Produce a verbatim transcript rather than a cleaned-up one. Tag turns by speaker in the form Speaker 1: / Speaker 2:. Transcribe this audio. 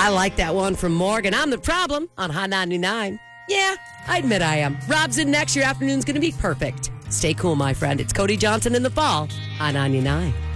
Speaker 1: I like that one from Morgan. I'm the problem on Hot ninety-nine. Yeah, I admit I am. Rob's in next. Your afternoon's going to be perfect. Stay cool, my friend. It's Cody Johnson in the fall on ninety-nine.